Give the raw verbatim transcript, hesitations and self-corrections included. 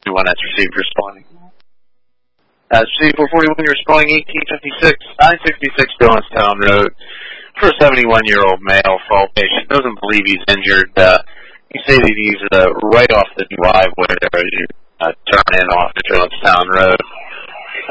one that's received responding. Uh, C four forty-one, you're responding eighteen fifty-six, nine sixty-six Billingstown Road for a seventy-one-year-old male fault patient. Doesn't believe he's injured. Uh, you say that he's uh, right off the driveway there as you uh, turn in off the Billingstown Road.